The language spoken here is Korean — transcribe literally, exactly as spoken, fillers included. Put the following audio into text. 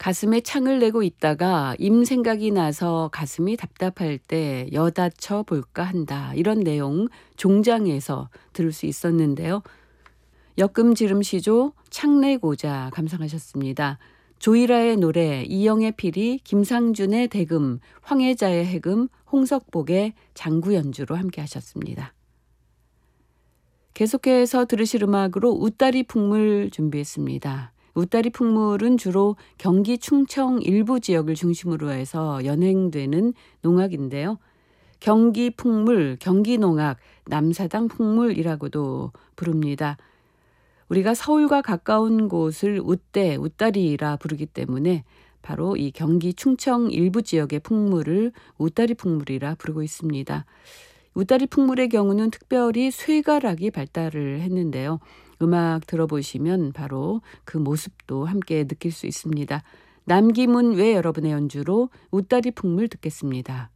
가슴에 창을 내고 있다가 임 생각이 나서 가슴이 답답할 때 여다쳐 볼까 한다. 이런 내용 종장에서 들을 수 있었는데요. 역금지름시조 창내고자 감상하셨습니다. 조이라의 노래, 이영의 피리, 김상준의 대금, 황혜자의 해금, 홍석복의 장구 연주로 함께 하셨습니다. 계속해서 들으실 음악으로 웃다리 풍물 준비했습니다. 웃다리 풍물은 주로 경기 충청 일부 지역을 중심으로 해서 연행되는 농악인데요. 경기 풍물, 경기 농악, 남사당 풍물이라고도 부릅니다. 우리가 서울과 가까운 곳을 웃대, 웃다리라 부르기 때문에 바로 이 경기 충청 일부 지역의 풍물을 웃다리 풍물이라 부르고 있습니다. 웃다리 풍물의 경우는 특별히 쇠가락이 발달을 했는데요. 음악 들어보시면 바로 그 모습도 함께 느낄 수 있습니다. 남기문 외 여러분의 연주로 웃다리 풍물 듣겠습니다.